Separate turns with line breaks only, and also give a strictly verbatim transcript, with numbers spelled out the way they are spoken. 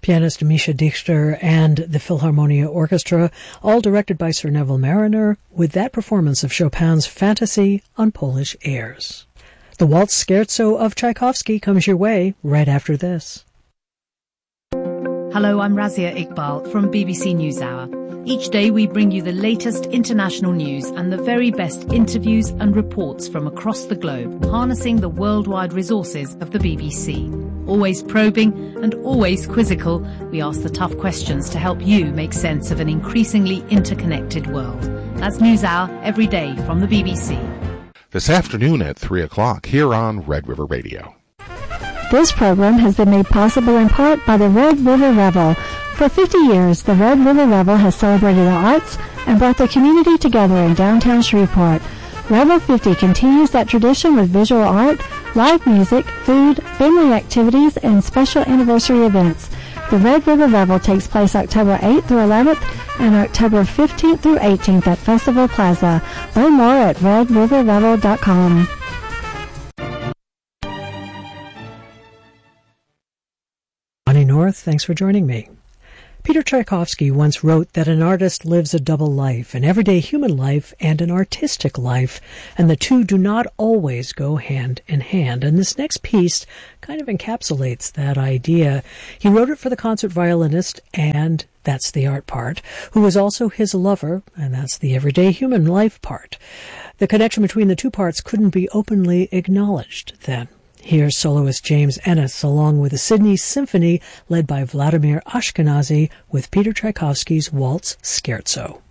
pianist Misha Dichter and the Philharmonia Orchestra, all directed by Sir Neville Marriner, with that performance of Chopin's Fantasy on Polish airs. The Waltz Scherzo of Tchaikovsky comes your way right after this.
Hello, I'm Razia Iqbal from B B C NewsHour. Each day we bring you the latest international news and the very best interviews and reports from across the globe, harnessing the worldwide resources of the B B C. Always probing and always quizzical, we ask the tough questions to help you make sense of an increasingly interconnected world. That's NewsHour every day from the B B C.
This afternoon at three o'clock here on Red River Radio.
This program has been made possible in part by the Red River Revel. For fifty years, the Red River Revel has celebrated the arts and brought the community together in downtown Shreveport. Revel fifty continues that tradition with visual art, live music, food, family activities, and special anniversary events. The Red River Revel takes place October eighth through eleventh and October fifteenth through eighteenth at Festival Plaza. Learn more at red river revel dot com.
Bonnie North, thanks for joining me. Peter Tchaikovsky once wrote that an artist lives a double life, an everyday human life and an artistic life, and the two do not always go hand in hand. And this next piece kind of encapsulates that idea. He wrote it for the concert violinist, and that's the art part, who was also his lover, and that's the everyday human life part. The connection between the two parts couldn't be openly acknowledged then. Here's soloist James Ennis along with the Sydney Symphony led by Vladimir Ashkenazy with Peter Tchaikovsky's Waltz Scherzo.